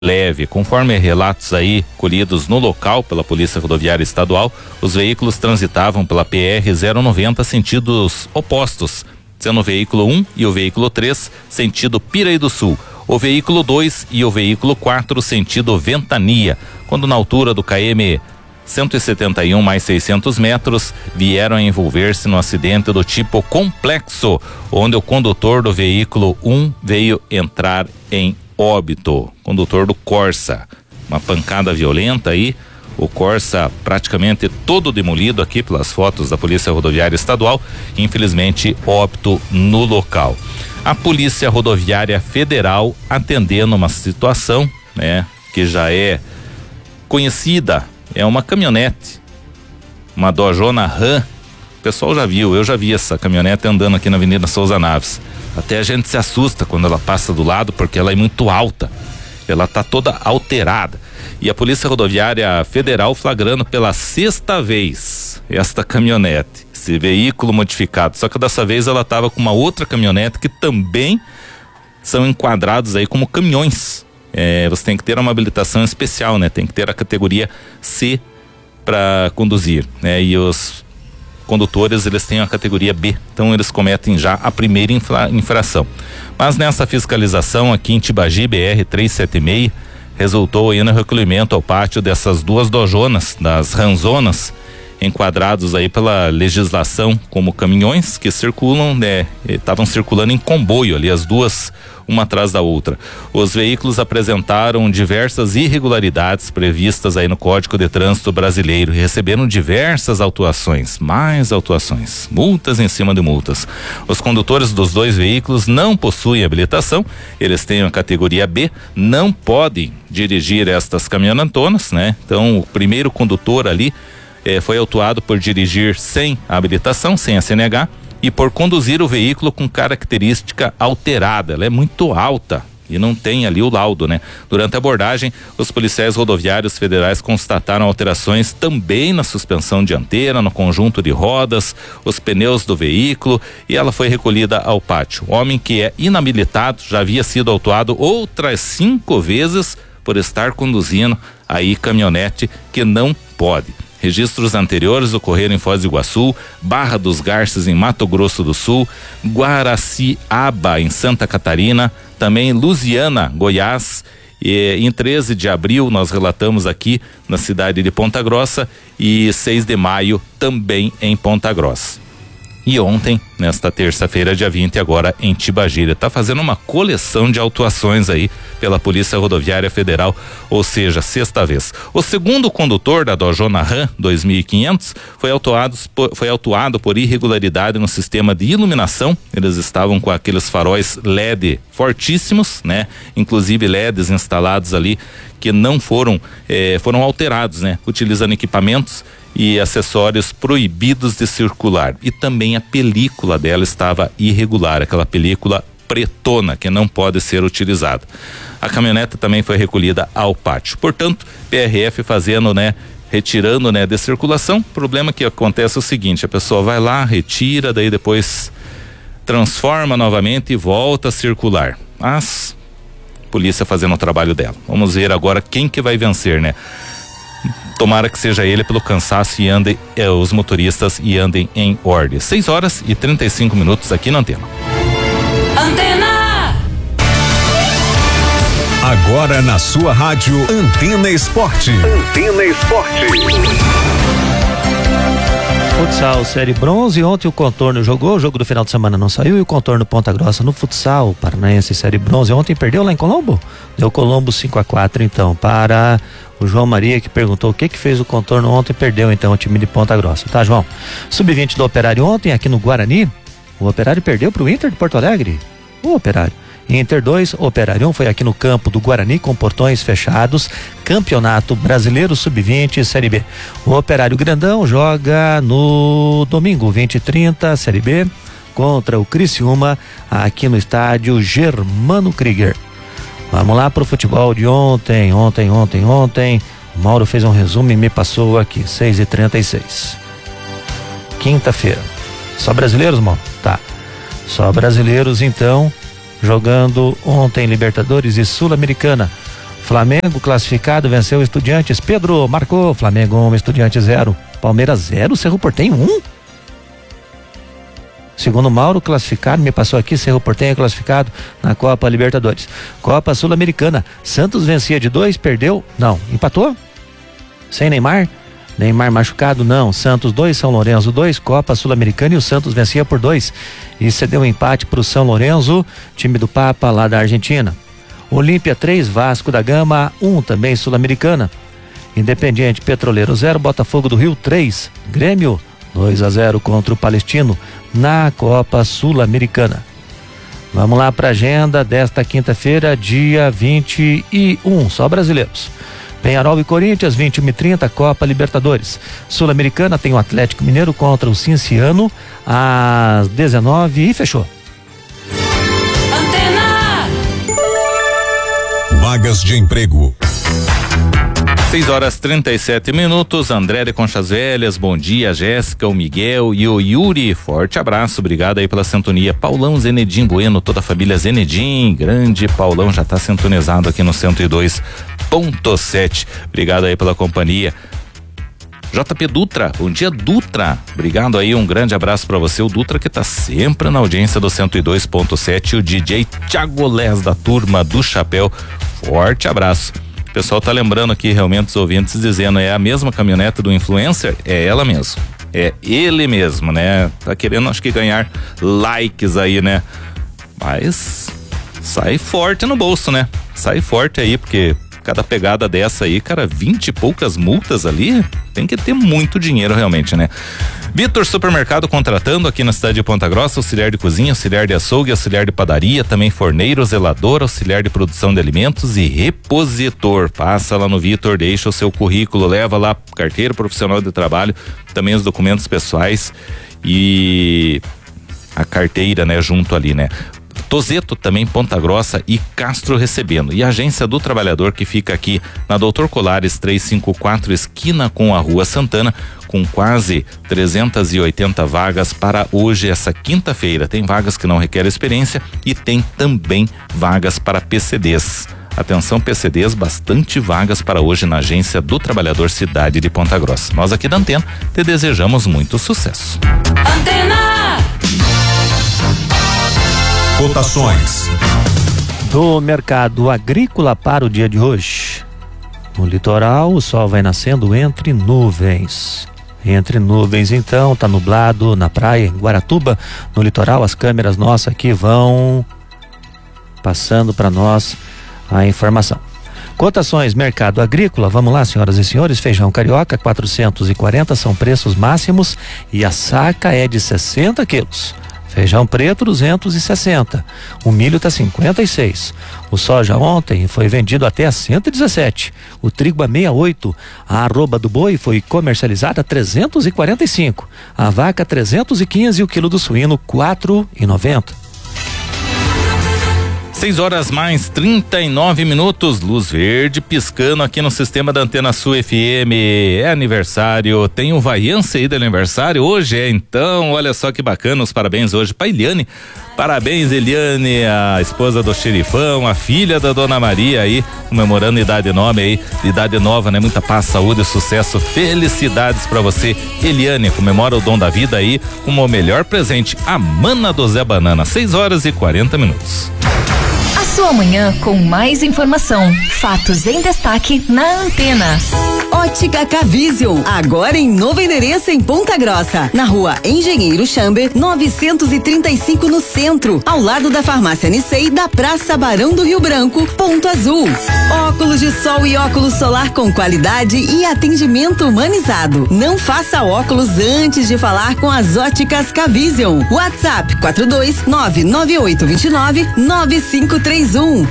leve. Conforme relatos aí colhidos no local pela Polícia Rodoviária Estadual, os veículos transitavam pela PR-090 sentidos opostos, sendo o veículo 1 e o veículo 3 sentido Piraí do Sul, o veículo 2 e o veículo 4 sentido Ventania, quando na altura do KM 171 mais 600 metros vieram a envolver-se no acidente do tipo complexo, onde o condutor do veículo 1 veio entrar em óbito, condutor do Corsa. Uma pancada violenta aí, o Corsa praticamente todo demolido aqui pelas fotos da Polícia Rodoviária Estadual, infelizmente óbito no local. A Polícia Rodoviária Federal atendendo uma situação, né, que já é conhecida, é uma caminhonete, uma Dojona Ram. O pessoal já viu, eu já vi essa caminhonete andando aqui na Avenida Souza Naves. Até a gente se assusta quando ela passa do lado, porque ela é muito alta. Ela tá toda alterada. E a Polícia Rodoviária Federal flagrando pela 6ª vez esta caminhonete, esse veículo modificado. Só que dessa vez ela tava com uma outra caminhonete que também são enquadrados aí como caminhões. Você tem que ter uma habilitação especial, né? Tem que ter a categoria C para conduzir, né? E os condutores, eles têm a categoria B, então eles cometem já a primeira infração. Mas nessa fiscalização aqui em Tibagi, BR-376, resultou aí no recolhimento ao pátio dessas duas dojonas, das ranzonas, enquadrados aí pela legislação como caminhões que circulam, né? Estavam circulando em comboio ali, as duas, uma atrás da outra. Os veículos apresentaram diversas irregularidades previstas aí no Código de Trânsito Brasileiro e receberam diversas autuações, mais autuações, multas em cima de multas. Os condutores dos dois veículos não possuem habilitação, eles têm a categoria B, não podem dirigir estas caminhonetonas, né? Então o primeiro condutor ali foi autuado por dirigir sem a habilitação, sem a CNH, e por conduzir o veículo com característica alterada. Ela é muito alta e não tem ali o laudo, né? Durante a abordagem, os policiais rodoviários federais constataram alterações também na suspensão dianteira, no conjunto de rodas, os pneus do veículo, e ela foi recolhida ao pátio. O homem, que é inabilitado, já havia sido autuado outras 5 vezes por estar conduzindo aí caminhonete que não pode. Registros anteriores ocorreram em Foz do Iguaçu, Barra dos Garças em Mato Grosso do Sul, Guaraciaba em Santa Catarina, também Lusiana, Goiás, e em 13 de abril nós relatamos aqui na cidade de Ponta Grossa, e 6 de maio também em Ponta Grossa. E ontem, nesta terça-feira, dia 20, agora em Tibagi. Tá fazendo uma coleção de autuações aí pela Polícia Rodoviária Federal, ou seja, 6ª vez. O segundo condutor da Dojona Ram 2500 foi autuado por irregularidade no sistema de iluminação. Eles estavam com aqueles faróis LED fortíssimos, né? Inclusive LEDs instalados ali que não foram alterados, né? Utilizando equipamentos e acessórios proibidos de circular, e também a película dela estava irregular, aquela película pretona que não pode ser utilizada. A caminhonete também foi recolhida ao pátio. Portanto, PRF fazendo, né, retirando, né, de circulação. O problema que acontece é o seguinte: a pessoa vai lá, retira, daí depois transforma novamente e volta a circular. Mas polícia fazendo o trabalho dela. Vamos ver agora quem que vai vencer, né? Tomara que seja ele, pelo cansaço, e andem os motoristas e andem em ordem. 6h35 aqui na Antena. Antena! Agora na sua rádio Antena Esporte. Antena Esporte. Futsal Série Bronze, ontem o Contorno jogou, o jogo do final de semana não saiu, e o Contorno Ponta Grossa no futsal paranaense Série Bronze ontem perdeu lá em Colombo, deu Colombo 5-4, então, para o João Maria, que perguntou o que fez o Contorno ontem, perdeu então o time de Ponta Grossa, tá, João? Sub-20 do Operário ontem aqui no Guarani, o Operário perdeu pro Inter de Porto Alegre, o Operário. Inter 2, Operário 1, foi aqui no campo do Guarani com portões fechados, Campeonato Brasileiro Sub-20 Série B. O Operário Grandão joga no domingo 20h30 Série B contra o Criciúma aqui no estádio Germano Krieger. Vamos lá pro futebol de ontem. O Mauro fez um resumo e me passou aqui, 6h36. Quinta-feira. Só brasileiros, Mauro? Tá. Só brasileiros, então, jogando ontem Libertadores e Sul-Americana. Flamengo classificado, venceu o Estudiantes. Pedro marcou, Flamengo 1, Estudiantes 0. Palmeiras 0, Cerro Porteño 1. Segundo Mauro, classificado, me passou aqui, Cerro Porteño classificado na Copa Libertadores. Copa Sul-Americana, Santos vencia de 2, perdeu, não, empatou? Sem Neymar? Neymar machucado, não. Santos 2, São Lourenço 2, Copa Sul-Americana, e o Santos vencia por 2 e cedeu um empate para o São Lourenço, time do Papa lá da Argentina. Olímpia 3, Vasco da Gama 1, também Sul-Americana. Independiente Petroleiro 0, Botafogo do Rio 3, Grêmio 2-0 contra o Palestino na Copa Sul-Americana. Vamos lá para a agenda desta quinta-feira, dia 21, só brasileiros. Peñarol e Corinthians, 21h30, Copa Libertadores. Sul-Americana tem o Atlético Mineiro contra o Cinciano às 19h e fechou. Vagas de emprego. 6h37. André de Conchas Velhas, bom dia, Jéssica, o Miguel e o Yuri, forte abraço, obrigado aí pela sintonia. Paulão Zenedim Bueno, toda a família Zenedim, grande Paulão já tá sintonizado aqui no 102.7, obrigado aí pela companhia. JP Dutra, bom dia Dutra, obrigado aí, um grande abraço pra você, o Dutra que tá sempre na audiência do 102.7, o DJ Thiago Les da turma do Chapéu, forte abraço. O pessoal tá lembrando aqui realmente os ouvintes dizendo, é a mesma caminhonete do influencer? É ela mesmo, é ele mesmo, né? Tá querendo acho que ganhar likes aí, né? Mas sai forte no bolso, né? Sai forte aí, porque cada pegada dessa aí, cara, 20 e poucas multas ali, tem que ter muito dinheiro realmente, né? Vitor Supermercado contratando aqui na cidade de Ponta Grossa, auxiliar de cozinha, auxiliar de açougue, auxiliar de padaria, também forneiro, zelador, auxiliar de produção de alimentos e repositor. Passa lá no Vitor, deixa o seu currículo, leva lá carteira profissional de trabalho, também os documentos pessoais e a carteira, né, junto ali, né? Tozeto também, Ponta Grossa e Castro recebendo. E a Agência do Trabalhador que fica aqui na Doutor Colares 354, esquina com a Rua Santana, com quase 380 vagas para hoje, essa quinta-feira. Tem vagas que não requerem experiência e tem também vagas para PCDs. Atenção PCDs, bastante vagas para hoje na Agência do Trabalhador Cidade de Ponta Grossa. Nós aqui da Antena te desejamos muito sucesso. Antena! Cotações do mercado agrícola para o dia de hoje. No litoral, o sol vai nascendo entre nuvens. Entre nuvens, então, tá nublado na praia, em Guaratuba. No litoral, as câmeras nossas aqui vão passando para nós a informação. Cotações, mercado agrícola, vamos lá, senhoras e senhores. Feijão carioca, 440 são preços máximos e a saca é de 60 quilos. Feijão preto, 260. O milho tá 56. O soja ontem foi vendido até a 117. O trigo a 68. A arroba do boi foi comercializada a 345. A vaca 315 e o quilo do suíno 4,90. 6h39, luz verde piscando aqui no sistema da Antena Sul FM. É aniversário, tem um vaiança aí do aniversário hoje, então, olha só que bacana, os parabéns hoje pra Eliane. Parabéns, Eliane, a esposa do xerifão, a filha da Dona Maria aí, comemorando idade nova, né? Muita paz, saúde, sucesso, felicidades pra você, Eliane. Comemora o dom da vida aí como o melhor presente, a mana do Zé Banana. 6h40. A sua manhã com mais informação, fatos em destaque na Antena. Ótica K-Vision, agora em novo endereço em Ponta Grossa, na rua Engenheiro Chamber, 935 no centro, ao lado da farmácia Nicei, da Praça Barão do Rio Branco, Ponto Azul. Óculos de sol e óculos solar com qualidade e atendimento humanizado. Não faça óculos antes de falar com as Óticas K-Vision. WhatsApp 42998299531.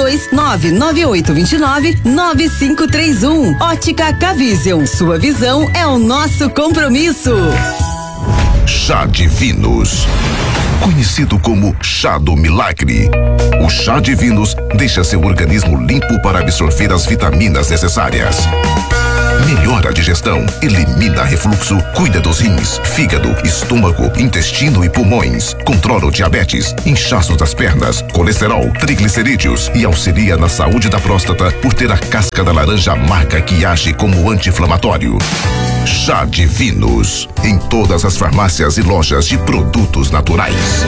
42998299531. Ótica K-Vision, sua visão é o nosso compromisso. Chá Divinos, conhecido como chá do milagre. O chá Divinos deixa seu organismo limpo para absorver as vitaminas necessárias. melhora a digestão, elimina refluxo, cuida dos rins, fígado, estômago, intestino e pulmões, controla o diabetes, inchaço das pernas, colesterol, triglicerídeos e auxilia na saúde da próstata por ter a casca da laranja amarga que age como anti-inflamatório. Chá Divinos, em todas as farmácias e lojas de produtos naturais.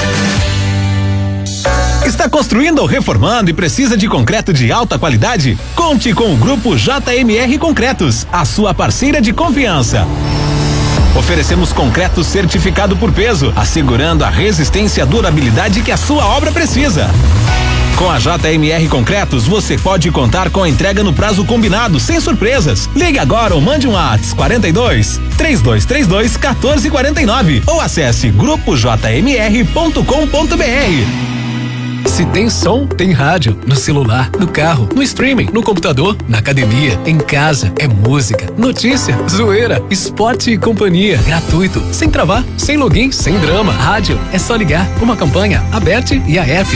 Está construindo ou reformando e precisa de concreto de alta qualidade? Conte com o Grupo JMR Concretos, a sua parceira de confiança. Oferecemos concreto certificado por peso, assegurando a resistência e a durabilidade que a sua obra precisa. Com a JMR Concretos, você pode contar com a entrega no prazo combinado, sem surpresas. Ligue agora ou mande um WhatsApp 42 3232 1449 ou acesse grupojmr.com.br. Se tem som, tem rádio. No celular, no carro, no streaming, no computador, na academia, em casa. É música, notícia, zoeira, esporte e companhia. Gratuito, sem travar, sem login, sem drama. Rádio, é só ligar. Uma campanha, Aberte e a app.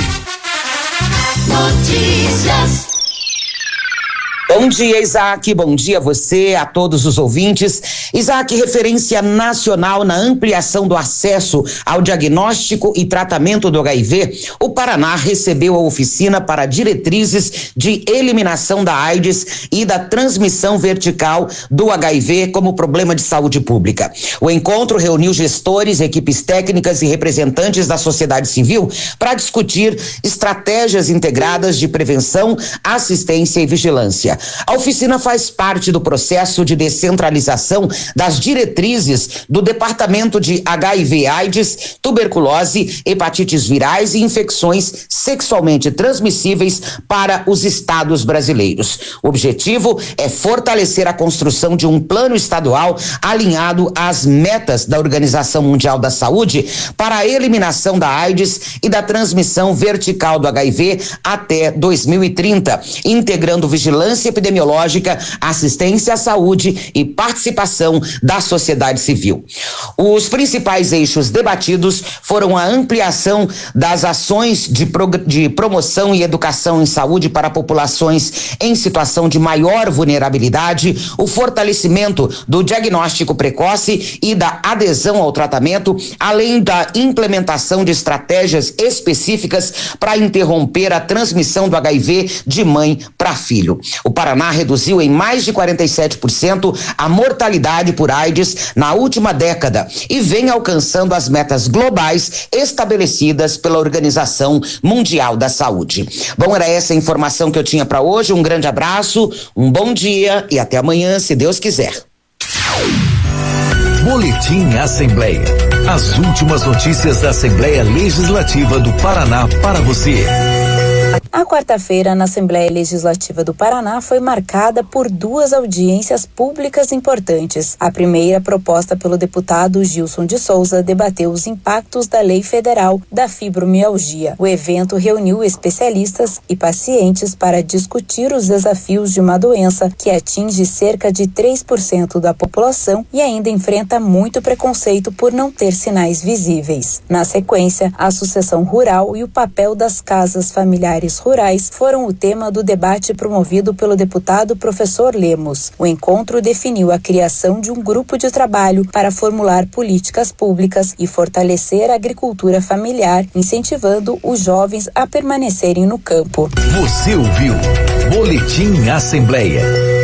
Notícias. Bom dia, Isaac. Bom dia a você, a todos os ouvintes. Isaac, referência nacional na ampliação do acesso ao diagnóstico e tratamento do HIV, o Paraná recebeu a oficina para diretrizes de eliminação da AIDS e da transmissão vertical do HIV como problema de saúde pública. O encontro reuniu gestores, equipes técnicas e representantes da sociedade civil para discutir estratégias integradas de prevenção, assistência e vigilância. A oficina faz parte do processo de descentralização das diretrizes do Departamento de HIV/AIDS, tuberculose, hepatites virais e infecções sexualmente transmissíveis para os estados brasileiros. O objetivo é fortalecer a construção de um plano estadual alinhado às metas da Organização Mundial da Saúde para a eliminação da AIDS e da transmissão vertical do HIV até 2030, integrando vigilância epidemiológica, assistência à saúde e participação da sociedade civil. Os principais eixos debatidos foram a ampliação das ações de promoção e educação em saúde para populações em situação de maior vulnerabilidade, o fortalecimento do diagnóstico precoce e da adesão ao tratamento, além da implementação de estratégias específicas para interromper a transmissão do HIV de mãe para filho. O Paraná reduziu em mais de 47% a mortalidade por AIDS na última década e vem alcançando as metas globais estabelecidas pela Organização Mundial da Saúde. Bom, era essa a informação que eu tinha para hoje. Um grande abraço, um bom dia e até amanhã, se Deus quiser. Boletim Assembleia. As últimas notícias da Assembleia Legislativa do Paraná para você. A quarta-feira, na Assembleia Legislativa do Paraná, foi marcada por duas audiências públicas importantes. A primeira, proposta pelo deputado Gilson de Souza, debateu os impactos da Lei Federal da Fibromialgia. O evento reuniu especialistas e pacientes para discutir os desafios de uma doença que atinge cerca de 3% da população e ainda enfrenta muito preconceito por não ter sinais visíveis. Na sequência, a sucessão rural e o papel das casas familiares rurais foram o tema do debate promovido pelo deputado professor Lemos. O encontro definiu a criação de um grupo de trabalho para formular políticas públicas e fortalecer a agricultura familiar, incentivando os jovens a permanecerem no campo. Você ouviu Boletim Assembleia.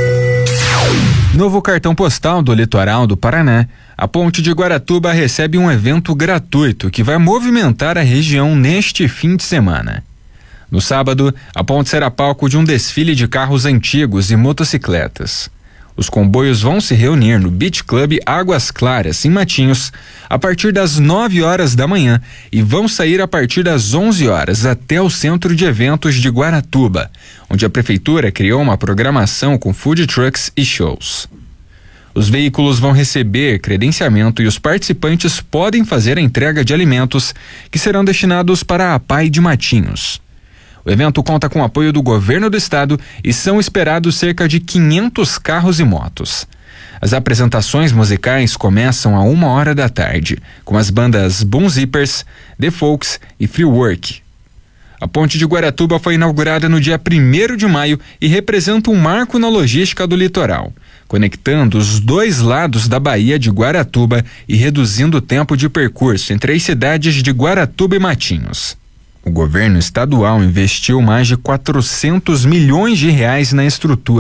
Novo cartão postal do litoral do Paraná. A Ponte de Guaratuba recebe um evento gratuito que vai movimentar a região neste fim de semana. No sábado, a ponte será palco de um desfile de carros antigos e motocicletas. Os comboios vão se reunir no Beach Club Águas Claras, em Matinhos, a partir das 9 horas da manhã e vão sair a partir das 11 horas até o Centro de Eventos de Guaratuba, onde a Prefeitura criou uma programação com food trucks e shows. Os veículos vão receber credenciamento e os participantes podem fazer a entrega de alimentos que serão destinados para a APAI de Matinhos. O evento conta com o apoio do governo do estado e são esperados cerca de 500 carros e motos. As apresentações musicais começam a 1h da tarde, com as bandas Boom Zippers, The Folks e Free Work. A ponte de Guaratuba foi inaugurada no dia 1º de maio e representa um marco na logística do litoral, conectando os dois lados da Baía de Guaratuba e reduzindo o tempo de percurso entre as cidades de Guaratuba e Matinhos. O governo estadual investiu mais de R$ 400 milhões na estrutura